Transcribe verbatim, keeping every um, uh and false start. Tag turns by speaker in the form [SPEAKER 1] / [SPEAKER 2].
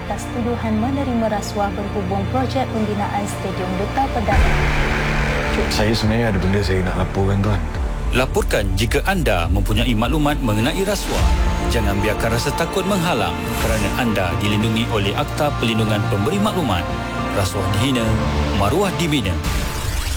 [SPEAKER 1] atas tuduhan menerima rasuah berhubung projek pembinaan Stadium Duta Perdana.
[SPEAKER 2] Saya sebenarnya ada benda saya nak laporkan, Tuan.
[SPEAKER 3] Laporkan jika anda mempunyai maklumat mengenai rasuah. Jangan biarkan rasa takut menghalang kerana anda dilindungi oleh Akta Perlindungan Pemberi Maklumat. Rasuah dihina, maruah dibina.